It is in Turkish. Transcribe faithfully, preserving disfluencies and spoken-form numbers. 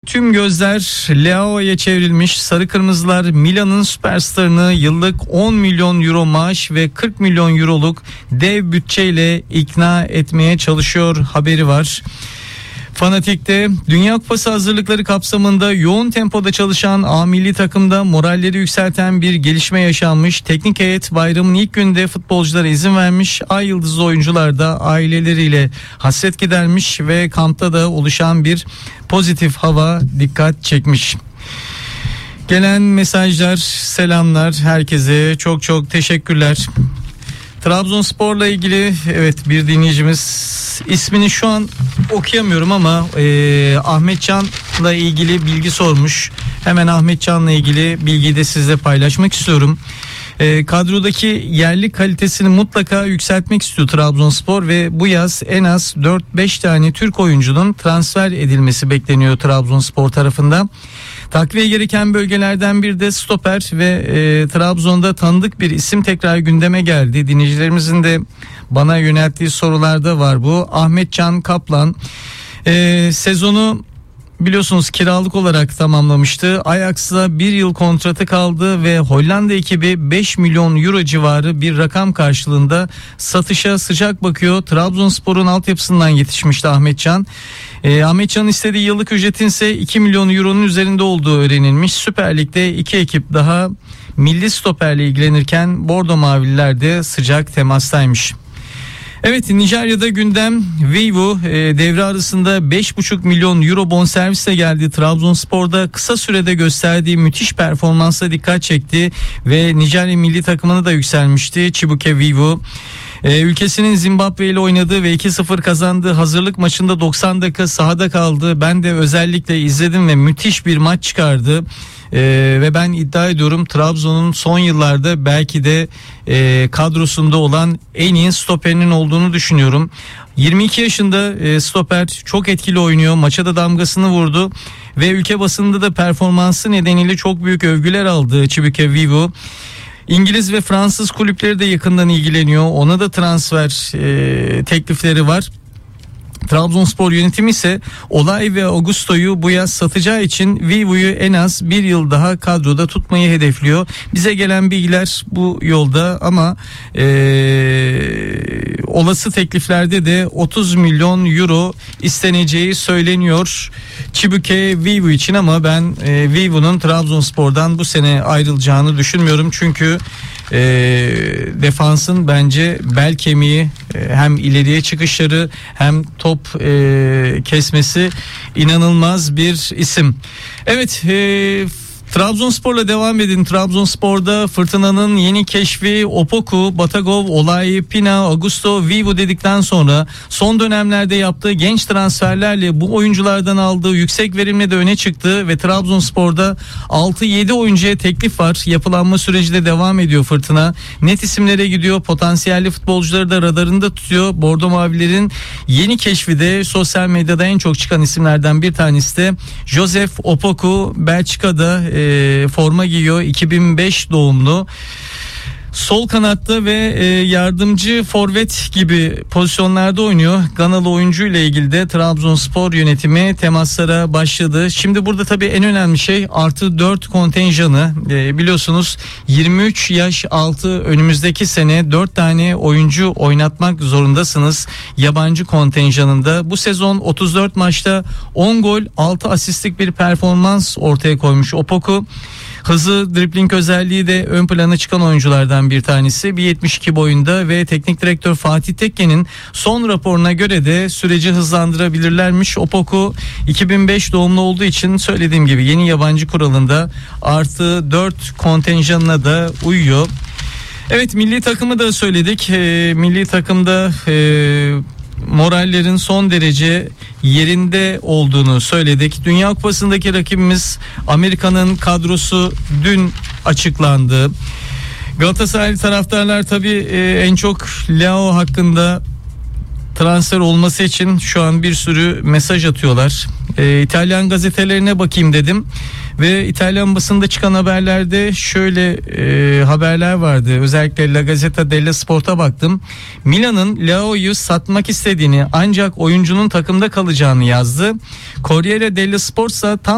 tüm gözler Leao'ya çevrilmiş. Sarı Kırmızılar Milan'ın süperstarını yıllık on milyon euro maaş ve kırk milyon euroluk dev bütçeyle ikna etmeye çalışıyor haberi var. Fanatik'te Dünya Kupası hazırlıkları kapsamında yoğun tempoda çalışan A milli takımda moralleri yükselten bir gelişme yaşanmış. Teknik heyet bayramın ilk günde futbolculara izin vermiş. Ay yıldızlı oyuncular da aileleriyle hasret gidermiş ve kampta da oluşan bir pozitif hava dikkat çekmiş. Gelen mesajlar, selamlar herkese, çok çok teşekkürler. Trabzonspor'la ilgili evet bir dinleyicimiz, ismini şu an okuyamıyorum ama e, Ahmetcan'la ilgili bilgi sormuş. Hemen Ahmetcan'la ilgili bilgiyi de sizle paylaşmak istiyorum. E, kadrodaki yerli kalitesini mutlaka yükseltmek istiyor Trabzonspor ve bu yaz en az dört beş tane Türk oyuncunun transfer edilmesi bekleniyor Trabzonspor tarafından. Takviye gereken bölgelerden bir de stoper ve e, Trabzon'da tanıdık bir isim tekrar gündeme geldi. Dinleyicilerimizin de bana yönelttiği sorularda var bu. Ahmetcan Kaplan e, sezonu biliyorsunuz kiralık olarak tamamlamıştı. Ajax'la bir yıl kontratı kaldı ve Hollanda ekibi beş milyon euro civarı bir rakam karşılığında satışa sıcak bakıyor. Trabzonspor'un altyapısından yetişmişti Ahmetcan. E, Ahmetcan'ın istediği yıllık ücretin ise iki milyon euronun üzerinde olduğu öğrenilmiş. Süper Lig'de iki ekip daha milli stoperle ilgilenirken Bordo Mavililer de sıcak temastaymış. Evet, Nijerya'da gündem Vivo e, devre arasında beş buçuk milyon euro bonservisle geldi. Trabzonspor'da kısa sürede gösterdiği müthiş performansla dikkat çekti ve Nijerya milli takımını da yükselmişti Chibuike Vivo. Ee, ülkesinin Zimbabwe ile oynadığı ve iki sıfır kazandığı hazırlık maçında doksan dakika sahada kaldı. Ben de özellikle izledim ve müthiş bir maç çıkardı. Ee, ve ben iddia ediyorum Trabzon'un son yıllarda belki de e, kadrosunda olan en iyi stoperinin olduğunu düşünüyorum. yirmi iki yaşında e, stoper, çok etkili oynuyor, maça da damgasını vurdu ve ülke basınında da performansı nedeniyle çok büyük övgüler aldı Chibuike Vivo. İngiliz ve Fransız kulüpleri de yakından ilgileniyor. Ona da transfer e, teklifleri var. Trabzonspor yönetimi ise Olay ve Augusto'yu bu yaz satacağı için Vivo'yu en az bir yıl daha kadroda tutmayı hedefliyor. Bize gelen bilgiler bu yolda ama e, olası tekliflerde de otuz milyon euro isteneceği söyleniyor Chibuike Vivo için ama ben e, Vivo'nun Trabzonspor'dan bu sene ayrılacağını düşünmüyorum. Çünkü e, defansın bence bel kemiği, e, hem ileriye çıkışları hem top e, kesmesi inanılmaz bir isim. Evet, e, Trabzonspor'la devam edin. Trabzonspor'da fırtınanın yeni keşfi Opoku, Batagov, Olay, Pina, Augusto, Vivo dedikten sonra son dönemlerde yaptığı genç transferlerle bu oyunculardan aldığı yüksek verimle de öne çıktı ve Trabzonspor'da altı yedi oyuncuya teklif var. Yapılanma süreci de devam ediyor fırtına. Net isimlere gidiyor. Potansiyelli futbolcuları da radarında tutuyor. Bordo Mavilerin yeni keşfi de sosyal medyada en çok çıkan isimlerden bir tanesi de Joseph Opoku. Belçika'da e, E, forma giyiyor, iki bin beş doğumlu, sol kanatta ve e, yardımcı forvet gibi pozisyonlarda oynuyor. Ganalı oyuncu ile ilgili de Trabzonspor yönetimi temaslara başladı. Şimdi burada tabii en önemli şey artı dört kontenjanı. E, biliyorsunuz yirmi üç yaş altı önümüzdeki sene dört tane oyuncu oynatmak zorundasınız yabancı kontenjanında. Bu sezon otuz dört maçta on gol altı asistlik bir performans ortaya koymuş Opoku. Hızı, dribling özelliği de ön plana çıkan oyunculardan bir tanesi. bir yetmiş iki boyunda ve teknik direktör Fatih Tekke'nin son raporuna göre de süreci hızlandırabilirlermiş. Opoku iki bin beş doğumlu olduğu için söylediğim gibi yeni yabancı kuralında artı dört kontenjanına da uyuyor. Evet, milli takımı da söyledik. E, milli takımda e, morallerin son derece yerinde olduğunu söyledik. Dünya Kupası'ndaki rakibimiz Amerika'nın kadrosu dün açıklandı. Galatasaraylı taraftarlar tabii e, en çok Leao hakkında transfer olması için şu an bir sürü mesaj atıyorlar. E, İtalyan gazetelerine bakayım dedim ve İtalyan basında çıkan haberlerde şöyle e, haberler vardı. Özellikle La Gazzetta dello Sport'a baktım. Milan'ın Leao'yu satmak istediğini ancak oyuncunun takımda kalacağını yazdı. Corriere dello Sport ise tam